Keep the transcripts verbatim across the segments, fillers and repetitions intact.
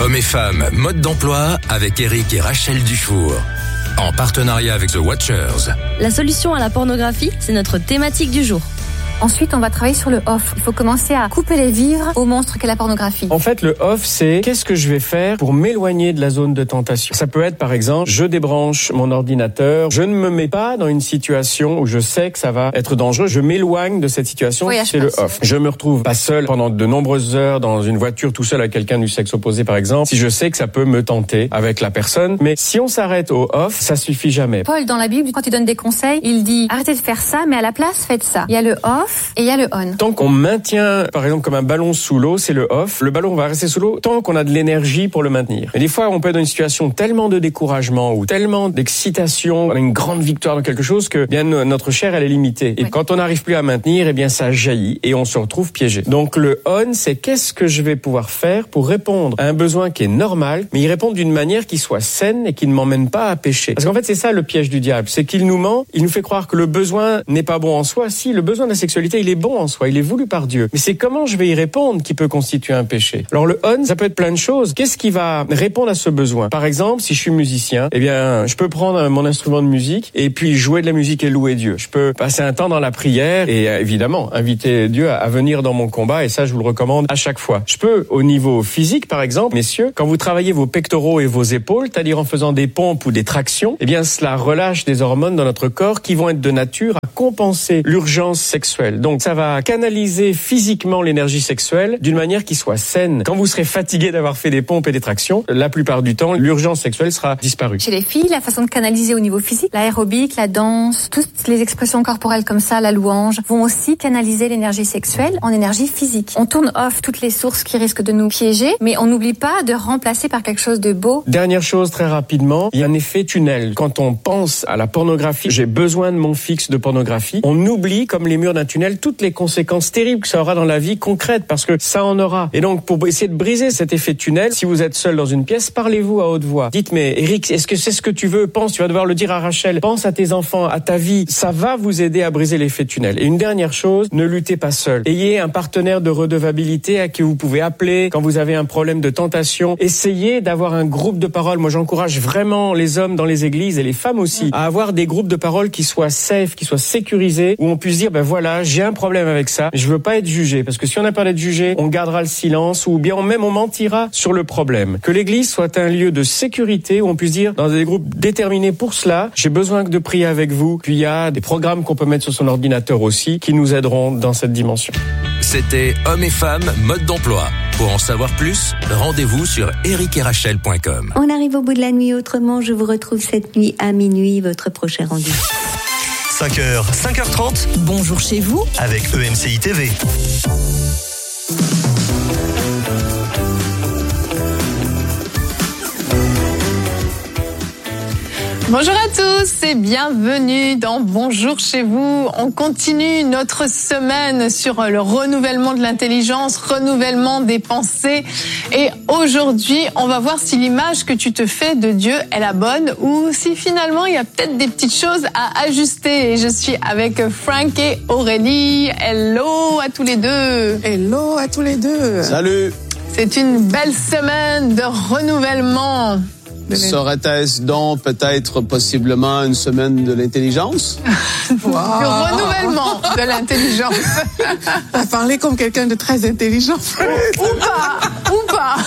Hommes et femmes, mode d'emploi avec Eric et Rachel Dufour. En partenariat avec The Watchers. La solution à la pornographie, c'est notre thématique du jour. Ensuite, on va travailler sur le off. Il faut commencer à couper les vivres au monstre qu'est la pornographie. En fait, le off, c'est qu'est-ce que je vais faire pour m'éloigner de la zone de tentation. Ça peut être, par exemple, je débranche mon ordinateur, je ne me mets pas dans une situation où je sais que ça va être dangereux, je m'éloigne de cette situation, oui, c'est le off. Je me retrouve pas seul pendant de nombreuses heures dans une voiture tout seul avec quelqu'un du sexe opposé, par exemple, si je sais que ça peut me tenter avec la personne. Mais si on s'arrête au off, ça suffit jamais. Paul, dans la Bible, quand il donne des conseils, il dit arrêtez de faire ça, mais à la place, faites ça. Il y a le off et il y a le on. Tant qu'on maintient, par exemple, comme un ballon sous l'eau, c'est le off. Le ballon va rester sous l'eau tant qu'on a de l'énergie pour le maintenir. Mais des fois, on peut être dans une situation tellement de découragement ou tellement d'excitation, on a une grande victoire dans quelque chose que bien notre chair, elle est limitée. Et oui. Quand on n'arrive plus à maintenir, eh bien ça jaillit et on se retrouve piégé. Donc le on, c'est qu'est-ce que je vais pouvoir faire pour répondre à un besoin qui est normal, mais y répondre d'une manière qui soit saine et qui ne m'emmène pas à pécher. Parce qu'en fait, c'est ça le piège du diable, c'est qu'il nous ment, il nous fait croire que le besoin n'est pas bon en soi. Si, le besoin de la sexualité, il est bon en soi, il est voulu par Dieu. Mais c'est comment je vais y répondre qui peut constituer un péché. Alors le on, ça peut être plein de choses. Qu'est-ce qui va répondre à ce besoin? Par exemple, si je suis musicien, eh bien, je peux prendre mon instrument de musique et puis jouer de la musique et louer Dieu. Je peux passer un temps dans la prière et évidemment inviter Dieu à venir dans mon combat, et ça, je vous le recommande à chaque fois. Je peux, au niveau physique, par exemple, messieurs, quand vous travaillez vos pectoraux et vos épaules, c'est-à-dire en faisant des pompes ou des tractions, eh bien, cela relâche des hormones dans notre corps qui vont être de nature à compenser l'urgence sexuelle. Donc, ça va canaliser physiquement l'énergie sexuelle d'une manière qui soit saine. Quand vous serez fatigué d'avoir fait des pompes et des tractions, la plupart du temps, l'urgence sexuelle sera disparue. Chez les filles, la façon de canaliser au niveau physique, l'aérobic, la danse, toutes les expressions corporelles comme ça, la louange, vont aussi canaliser l'énergie sexuelle en énergie physique. On tourne off toutes les sources qui risquent de nous piéger, mais on n'oublie pas de remplacer par quelque chose de beau. Dernière chose, très rapidement, il y a un effet tunnel. Quand on pense à la pornographie, j'ai besoin de mon fixe de pornographie, on oublie, comme les murs d'un tunnel, toutes les conséquences terribles que ça aura dans la vie concrète, parce que ça en aura. Et donc, pour essayer de briser cet effet tunnel, si vous êtes seul dans une pièce, parlez-vous à haute voix. Dites, mais Eric, est-ce que c'est ce que tu veux? Pense, tu vas devoir le dire à Rachel. Pense à tes enfants, à ta vie. Ça va vous aider à briser l'effet tunnel. Et une dernière chose, ne luttez pas seul. Ayez un partenaire de redevabilité à qui vous pouvez appeler quand vous avez un problème de tentation. Essayez d'avoir un groupe de parole. Moi, j'encourage vraiment les hommes dans les églises et les femmes aussi à avoir des groupes de parole qui soient safe, qui soient sécurisés, où on puisse dire, ben voilà, j'ai un problème avec ça. Je veux pas être jugé, parce que si on n'a pas d'être jugé, on gardera le silence, ou bien même on mentira sur le problème. Que l'église soit un lieu de sécurité où on puisse dire, dans des groupes déterminés pour cela, j'ai besoin de prier avec vous. Puis il y a des programmes qu'on peut mettre sur son ordinateur aussi, qui nous aideront dans cette dimension. C'était Hommes et femmes, mode d'emploi. Pour en savoir plus, rendez-vous sur eric et rachel point com. On arrive au bout de la nuit autrement. Je vous retrouve cette nuit à minuit, votre prochain rendez-vous. cinq heures, cinq heures trente. Bonjour chez vous. Avec E M C I T V. Bonjour à tous et bienvenue dans Bonjour chez vous. On continue notre semaine sur le renouvellement de l'intelligence, renouvellement des pensées. Et aujourd'hui, on va voir si l'image que tu te fais de Dieu est la bonne ou si finalement il y a peut-être des petites choses à ajuster. Et je suis avec Frank et Aurélie. Hello à tous les deux. Hello à tous les deux. Salut. C'est une belle semaine de renouvellement. Serait-ce donc peut-être possiblement une semaine de l'intelligence? Wow. Le renouvellement de l'intelligence. T'as parlé comme quelqu'un de très intelligent. Ou, ou pas, ou pas.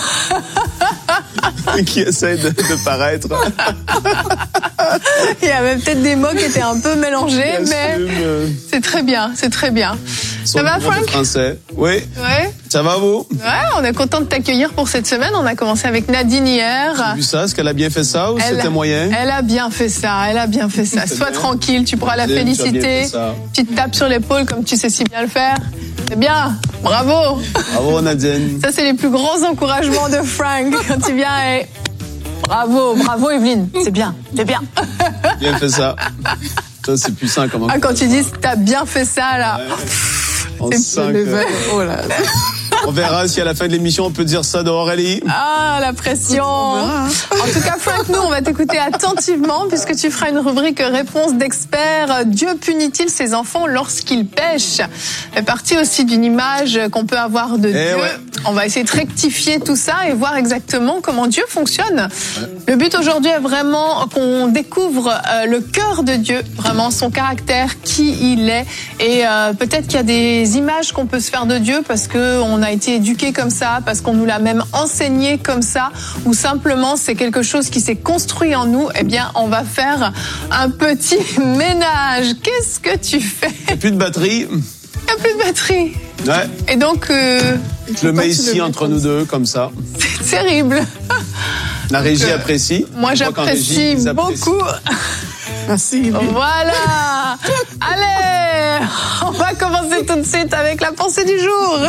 Qui essaie de, de paraître. Il y avait peut-être des mots qui étaient un peu mélangés, bien mais sûr. C'est très bien, c'est très bien. Ça va, Frank? Français. Oui. Ouais. Ça va, vous? Ouais, on est content de t'accueillir pour cette semaine. On a commencé avec Nadine hier. J'ai vu ça. Est-ce qu'elle a bien fait ça ou elle c'était a, moyen? Elle a bien fait ça. Elle a bien fait ça. Sois bien tranquille. Tu pourras la bien, féliciter. Petite tape sur l'épaule comme tu sais si bien le faire. C'est bien. Bravo. Bravo, Nadine. Ça, c'est les plus grands encouragements de Frank quand il vient et... Bravo, bravo, Evelyne. C'est bien, c'est bien. Bien fait ça. Ça, c'est puissant comme ah, quand tu dis t'as bien fait ça, là. Ouais. On c'est sent que... oh là là. On verra si à la fin de l'émission on peut dire ça de Aurélie. Ah, la pression. En tout cas, Frank, nous, on va t'écouter attentivement puisque tu feras une rubrique réponse d'experts. Dieu punit-il ses enfants lorsqu'ils pêchent? Fait partie aussi d'une image qu'on peut avoir de eh Dieu. Ouais. On va essayer de rectifier tout ça et voir exactement comment Dieu fonctionne. Le but aujourd'hui est vraiment qu'on découvre euh, le cœur de Dieu, vraiment son caractère, qui il est. Et euh, peut-être qu'il y a des images qu'on peut se faire de Dieu parce qu'on a été éduqué comme ça, parce qu'on nous l'a même enseigné comme ça, ou simplement c'est quelque chose qui s'est construit en nous. Eh bien, on va faire un petit ménage. Qu'est-ce que tu fais? Il n'y a plus de batterie. Il n'y a plus de batterie. Ouais. Et donc... Euh, je le mets ici entre nous deux, comme ça. C'est terrible. La régie euh, apprécie. Moi, j'apprécie beaucoup. Merci. Voilà. Allez, on va commencer tout de suite avec la pensée du jour.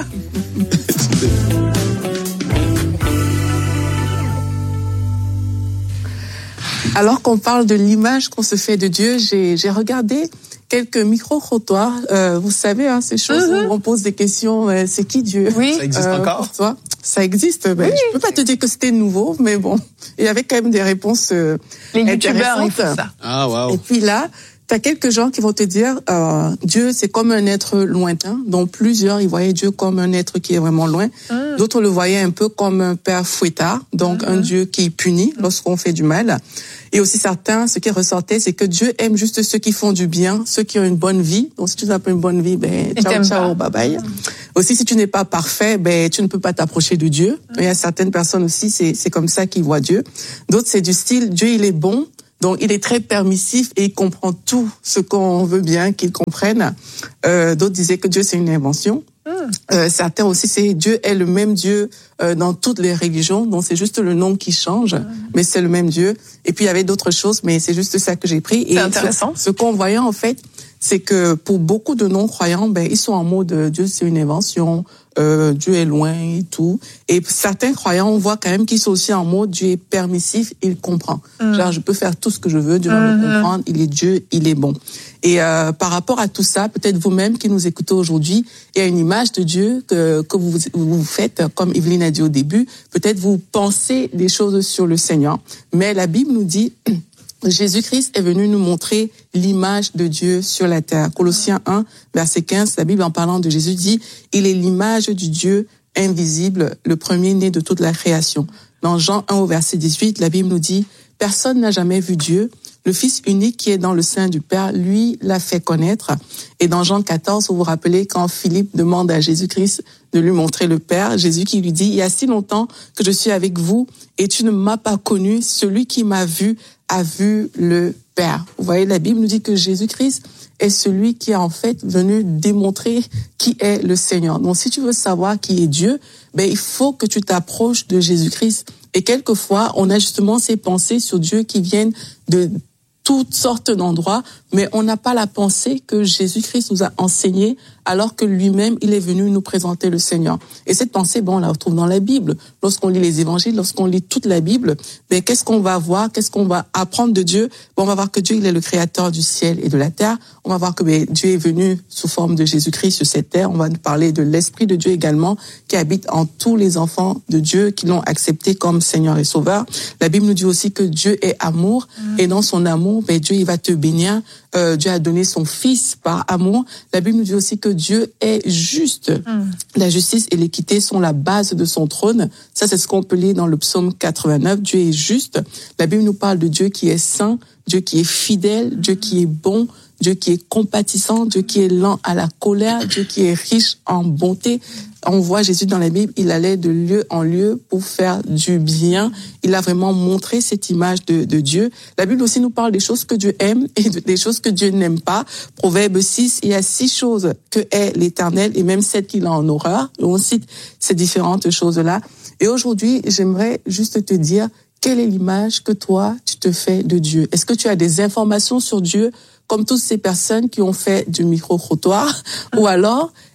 Alors qu'on parle de l'image qu'on se fait de Dieu, j'ai, j'ai regardé quelques micro-trottoirs. Euh, vous savez, hein, ces choses mm-hmm. où on pose des questions. Euh, c'est qui Dieu? Oui. Ça existe euh, encore pour toi? Ça existe. Ben, oui. Je peux pas te dire que c'était nouveau, mais bon, il y avait quand même des réponses euh, Les youtubeurs, ils font ça. Ah, waouh. Et puis là, t'as quelques gens qui vont te dire euh, Dieu, c'est comme un être lointain. Donc plusieurs, ils voyaient Dieu comme un être qui est vraiment loin. Mm. D'autres le voyaient un peu comme un père fouettard, donc mm. un Dieu qui punit lorsqu'on fait du mal. Et aussi certains, ce qui ressortait, c'est que Dieu aime juste ceux qui font du bien, ceux qui ont une bonne vie. Donc si tu n'as pas une bonne vie, ben ciao ciao, bye bye. Mm. Aussi, si tu n'es pas parfait, ben tu ne peux pas t'approcher de Dieu. Mm. Il y a certaines personnes aussi, c'est c'est comme ça qu'ils voient Dieu. D'autres, c'est du style Dieu, il est bon. Donc, il est très permissif et il comprend tout ce qu'on veut bien qu'il comprenne. Euh, d'autres disaient que Dieu, c'est une invention. Mm. Euh, certains aussi, c'est Dieu est le même Dieu euh, dans toutes les religions. Donc, c'est juste le nom qui change, mm. mais c'est le même Dieu. Et puis, il y avait d'autres choses, mais c'est juste ça que j'ai pris. C'est et intéressant. Ce, ce qu'on voyait, en fait, c'est que pour beaucoup de non-croyants, ben, ils sont en mode euh, Dieu, c'est une invention. Euh, Dieu est loin et tout. Et certains croyants, on voit quand même qu'ils sont aussi en mode Dieu est permissif, il comprend. Mm. Genre, je peux faire tout ce que je veux, Dieu va mm-hmm. me comprendre, il est Dieu, il est bon. Et euh, par rapport à tout ça, peut-être vous-même qui nous écoutez aujourd'hui, il y a une image de Dieu que, que vous, vous faites, comme Evelyne a dit au début, peut-être vous pensez des choses sur le Seigneur. Mais la Bible nous dit... Jésus-Christ est venu nous montrer l'image de Dieu sur la terre. Colossiens un, verset quinze, la Bible en parlant de Jésus dit « Il est l'image du Dieu invisible, le premier-né de toute la création ». Dans Jean un au verset dix-huit, la Bible nous dit « Personne n'a jamais vu Dieu. Le Fils unique qui est dans le sein du Père, lui, l'a fait connaître. » Et dans Jean quatorze, vous vous rappelez quand Philippe demande à Jésus-Christ de lui montrer le Père, Jésus qui lui dit « Il y a si longtemps que je suis avec vous et tu ne m'as pas connu. Celui qui m'a vu a vu le Père. » Vous voyez, la Bible nous dit que Jésus-Christ est celui qui est en fait venu démontrer qui est le Seigneur. Donc, si tu veux savoir qui est Dieu, ben, il faut que tu t'approches de Jésus-Christ. Et quelquefois, on a justement ces pensées sur Dieu qui viennent de toutes sortes d'endroits, mais on n'a pas la pensée que Jésus-Christ nous a enseignée alors que lui-même, il est venu nous présenter le Seigneur. Et cette pensée, bon, on la retrouve dans la Bible. Lorsqu'on lit les évangiles, lorsqu'on lit toute la Bible, ben, qu'est-ce qu'on va voir? Qu'est-ce qu'on va apprendre de Dieu? Bon, on va voir que Dieu, il est le créateur du ciel et de la terre. On va voir que ben, Dieu est venu sous forme de Jésus-Christ sur cette terre. On va parler de l'Esprit de Dieu également, qui habite en tous les enfants de Dieu, qui l'ont accepté comme Seigneur et Sauveur. La Bible nous dit aussi que Dieu est amour, mmh. et dans son amour, ben, Dieu, il va te bénir. Euh, Dieu a donné son Fils par amour. La Bible nous dit aussi que Dieu est juste. Mm. La justice et l'équité sont la base de son trône. Ça, c'est ce qu'on peut lire dans le psaume quatre-vingt-neuf. Dieu est juste. La Bible nous parle de Dieu qui est saint, Dieu qui est fidèle, Dieu qui est bon, Dieu qui est compatissant, Dieu qui est lent à la colère, Dieu qui est riche en bonté. On voit Jésus dans la Bible, il allait de lieu en lieu pour faire du bien. Il a vraiment montré cette image de, de Dieu. La Bible aussi nous parle des choses que Dieu aime et de, des choses que Dieu n'aime pas. Proverbe six, il y a six choses que est l'Éternel et même sept qu'il a en horreur. Et on cite ces différentes choses-là. Et aujourd'hui, j'aimerais juste te dire, quelle est l'image que toi, tu te fais de Dieu? Est-ce que tu as des informations sur Dieu comme toutes ces personnes qui ont fait du micro-trottoir? Ou alors,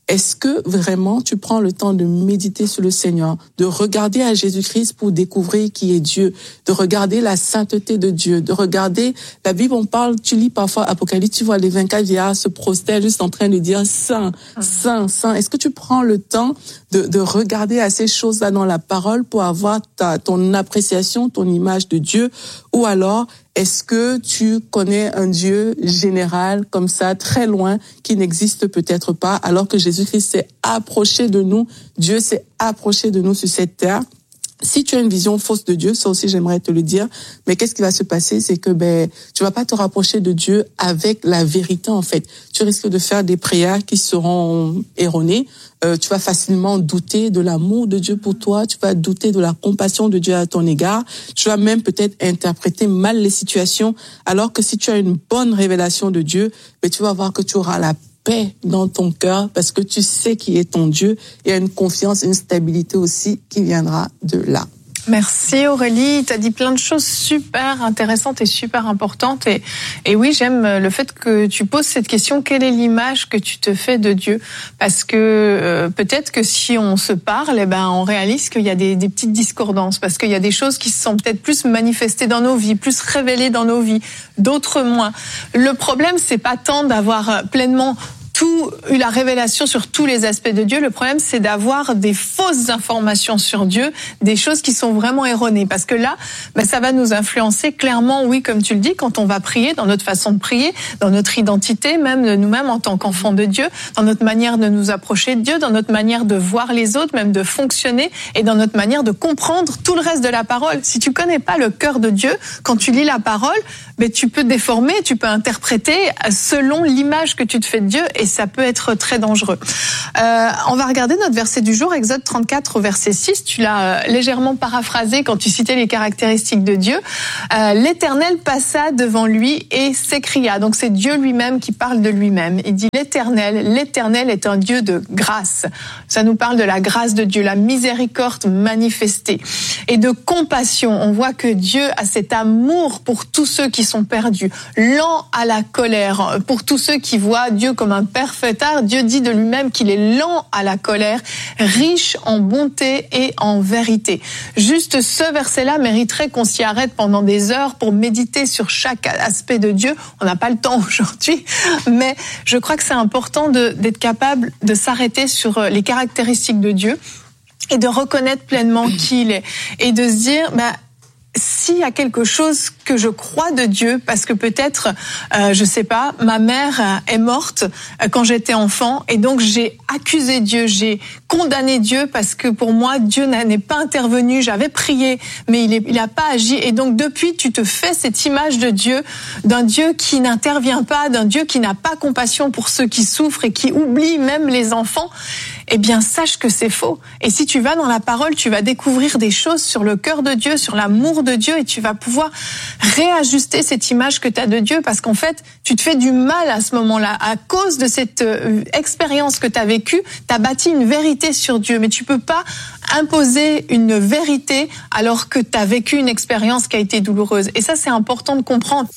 Est-ce que vraiment tu prends le temps de méditer sur le Seigneur, de regarder à Jésus-Christ pour découvrir qui est Dieu, de regarder la sainteté de Dieu, de regarder la Bible, on parle, tu lis parfois Apocalypse, tu vois les vingt-quatre vieillards se prosternent juste en train de dire Saint, Saint, Saint. Est-ce que tu prends le temps de, de regarder à ces choses-là dans la parole pour avoir ta, ton appréciation, ton image de Dieu, ou alors est-ce que tu connais un Dieu général comme ça, très loin, qui n'existe peut-être pas, alors que Jésus-Christ s'est approché de nous, Dieu s'est approché de nous sur cette terre? Si tu as une vision fausse de Dieu, ça aussi j'aimerais te le dire, mais qu'est-ce qui va se passer, c'est que ben tu vas pas te rapprocher de Dieu avec la vérité en fait. Tu risques de faire des prières qui seront erronées. Euh, tu vas facilement douter de l'amour de Dieu pour toi, tu vas douter de la compassion de Dieu à ton égard, tu vas même peut-être interpréter mal les situations, alors que si tu as une bonne révélation de Dieu, ben tu vas voir que tu auras la paix dans ton cœur parce que tu sais qui est ton Dieu. Il y a une confiance, une stabilité aussi qui viendra de là. Merci Aurélie, tu as dit plein de choses super intéressantes et super importantes et, et oui, j'aime le fait que tu poses cette question, quelle est l'image que tu te fais de Dieu? Parce que euh, peut-être que si on se parle, eh ben, on réalise qu'il y a des, des petites discordances, parce qu'il y a des choses qui se sont peut-être plus manifestées dans nos vies, plus révélées dans nos vies, d'autres moins. Le problème, c'est pas tant d'avoir pleinement tout, eu la révélation sur tous les aspects de Dieu. Le problème, c'est d'avoir des fausses informations sur Dieu, des choses qui sont vraiment erronées. Parce que là, ben, ça va nous influencer clairement, oui, comme tu le dis, quand on va prier, dans notre façon de prier, dans notre identité, même de nous-mêmes en tant qu'enfants de Dieu, dans notre manière de nous approcher de Dieu, dans notre manière de voir les autres, même de fonctionner, et dans notre manière de comprendre tout le reste de la parole. Si tu connais pas le cœur de Dieu, quand tu lis la parole, ben, tu peux déformer, tu peux interpréter selon l'image que tu te fais de Dieu, et ça peut être très dangereux. Euh, on va regarder notre verset du jour, Exode trente-quatre, verset six. Tu l'as euh, légèrement paraphrasé quand tu citais les caractéristiques de Dieu. Euh, L'Éternel passa devant lui et s'écria. Donc c'est Dieu lui-même qui parle de lui-même. Il dit l'Éternel, l'Éternel est un Dieu de grâce. Ça nous parle de la grâce de Dieu, la miséricorde manifestée et de compassion. On voit que Dieu a cet amour pour tous ceux qui sont perdus, lent à la colère, pour tous ceux qui voient Dieu comme un père fêtard. Dieu dit de lui-même qu'il est lent à la colère, riche en bonté et en vérité. Juste ce verset-là mériterait qu'on s'y arrête pendant des heures pour méditer sur chaque aspect de Dieu. On n'a pas le temps aujourd'hui, mais je crois que c'est important de, d'être capable de s'arrêter sur les caractéristiques de Dieu et de reconnaître pleinement qui il est et de se dire, bah, s'il y a quelque chose que je crois de Dieu, parce que peut-être, euh, je sais pas, ma mère est morte quand j'étais enfant, et donc j'ai accusé Dieu, j'ai condamné Dieu parce que pour moi Dieu n'est pas intervenu. J'avais prié, mais il est, il a pas agi, et donc depuis tu te fais cette image de Dieu, d'un Dieu qui n'intervient pas, d'un Dieu qui n'a pas compassion pour ceux qui souffrent et qui oublie même les enfants. Eh bien, sache que c'est faux. Et si tu vas dans la parole, tu vas découvrir des choses sur le cœur de Dieu, sur l'amour de Dieu, et tu vas pouvoir réajuster cette image que tu as de Dieu, parce qu'en fait, tu te fais du mal à ce moment-là. À cause de cette euh, expérience que tu as vécue, tu as bâti une vérité sur Dieu, mais tu peux pas imposer une vérité alors que tu as vécu une expérience qui a été douloureuse. Et ça, c'est important de comprendre.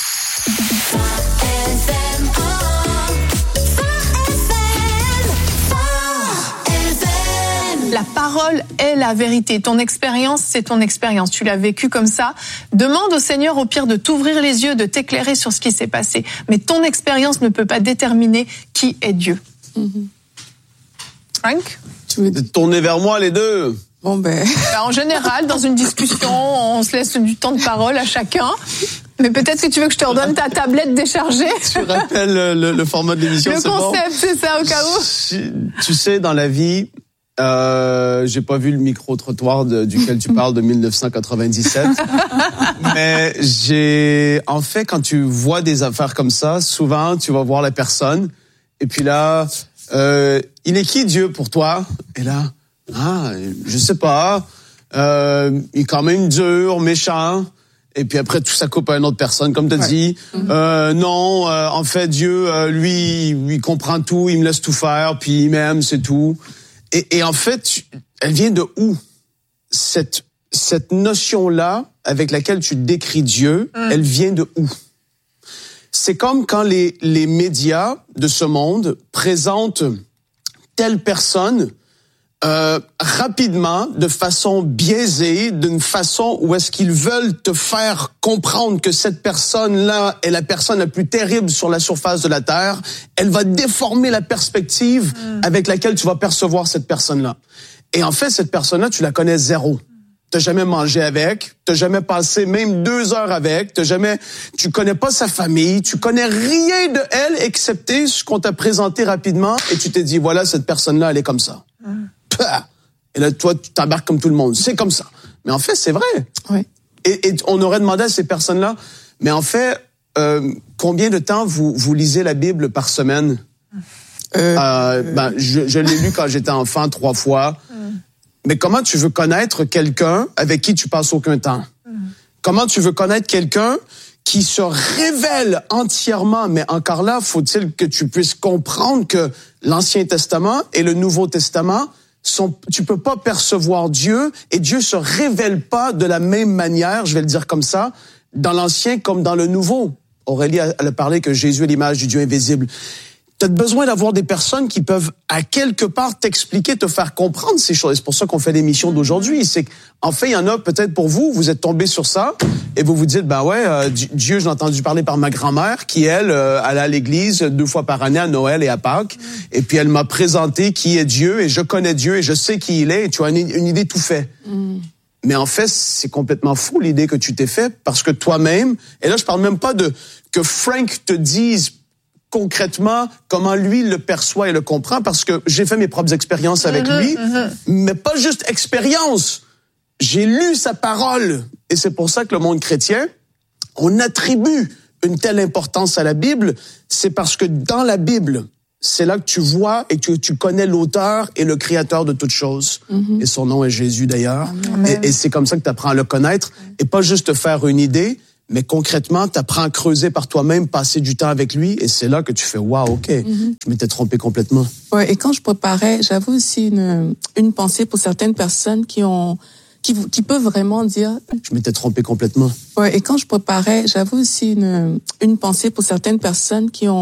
La parole est la vérité. Ton expérience, c'est ton expérience. Tu l'as vécu comme ça. Demande au Seigneur, au pire, de t'ouvrir les yeux, de t'éclairer sur ce qui s'est passé. Mais ton expérience ne peut pas déterminer qui est Dieu. Mm-hmm. Frank ? Tu veux tourner vers moi, les deux ? Bon ben. En général, dans une discussion, on se laisse du temps de parole à chacun. Mais peut-être que tu veux que je te redonne ta tablette déchargée. Tu rappelles le, le format de l'émission, le c'est concept, bon? C'est ça, au cas où. Tu sais, dans la vie, euh, j'ai pas vu le micro-trottoir de, duquel tu parles de dix-neuf cent quatre-vingt-dix-sept. Mais j'ai, en fait, quand tu vois des affaires comme ça, souvent, tu vas voir la personne. Et puis là, euh, il est qui Dieu pour toi? Et là, ah, je sais pas. Euh, il est quand même dur, méchant. Et puis après, tout ça coupe à une autre personne, comme tu as ouais. dit. Mm-hmm. Euh, non, euh, en fait, Dieu, euh, lui, il comprend tout, il me laisse tout faire, puis il m'aime, c'est tout. Et, et en fait, elle vient de où? Cette, cette notion-là, avec laquelle tu décris Dieu, mm. elle vient de où? C'est comme quand les, les médias de ce monde présentent telle personne euh, rapidement, de façon biaisée, d'une façon où est-ce qu'ils veulent te faire comprendre que cette personne-là est la personne la plus terrible sur la surface de la Terre. Elle va déformer la perspective mmh. avec laquelle tu vas percevoir cette personne-là. Et en fait, cette personne-là, tu la connais zéro. T'as jamais mangé avec, t'as jamais passé même deux heures avec, t'as jamais, tu connais pas sa famille, tu connais rien de elle excepté ce qu'on t'a présenté rapidement et tu t'es dit, voilà, cette personne-là, elle est comme ça. Mmh. Et là, toi, tu t'embarques comme tout le monde. C'est comme ça. Mais en fait, c'est vrai. Oui. Et, et on aurait demandé à ces personnes-là, mais en fait, euh, combien de temps vous, vous lisez la Bible par semaine? Euh, euh, ben, je, je l'ai lu quand j'étais enfant trois fois. Mais comment tu veux connaître quelqu'un avec qui tu passes aucun temps? Comment tu veux connaître quelqu'un qui se révèle entièrement? Mais encore là, faut-il que tu puisses comprendre que l'Ancien Testament et le Nouveau Testament sont, tu peux pas percevoir Dieu et Dieu se révèle pas de la même manière, je vais le dire comme ça, dans l'Ancien comme dans le Nouveau. Aurélie a, a parlé que Jésus est l'image du Dieu invisible. Tu as besoin d'avoir des personnes qui peuvent, à quelque part, t'expliquer, te faire comprendre ces choses. C'est pour ça qu'on fait l'émission d'aujourd'hui. C'est qu'en fait, il y en a peut-être pour vous, vous êtes tombés sur ça, et vous vous dites, ben ouais, euh, Dieu, je l'ai entendu parler par ma grand-mère, qui, elle, euh, allait à l'église deux fois par année, à Noël et à Pâques, et puis elle m'a présenté qui est Dieu, et je connais Dieu, et je sais qui il est, et tu as une, une idée tout fait. Mm. Mais en fait, c'est complètement fou l'idée que tu t'es fait, parce que toi-même, et là, je parle même pas de que Frank te dise concrètement comment lui le perçoit et le comprend, parce que j'ai fait mes propres expériences avec mmh, lui, mmh. mais pas juste expérience. J'ai lu sa parole, et c'est pour ça que le monde chrétien, on attribue une telle importance à la Bible, c'est parce que dans la Bible, c'est là que tu vois et que tu connais l'auteur et le créateur de toutes choses. Mmh. Et son nom est Jésus d'ailleurs. Et, et c'est comme ça que tu apprends à le connaître, et pas juste te faire une idée, mais concrètement, tu apprends à creuser par toi-même, passer du temps avec lui, et c'est là que tu fais « Wow, OK, mm-hmm. je m'étais trompé complètement. » Ouais, et quand je préparais, j'avais aussi une, une pensée pour certaines personnes qui ont, qui, qui peuvent vraiment dire « Je m'étais trompé complètement. » Ouais, et quand je préparais, j'avais aussi une, une pensée pour certaines personnes qui ont